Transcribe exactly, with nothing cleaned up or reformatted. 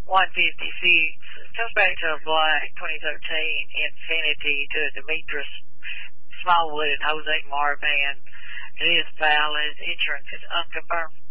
one fifty-six. Comes back to a black twenty thirteen Infiniti to Demetrius Smallwood and Jose Marvan. It is valid. Insurance is unconfirmed.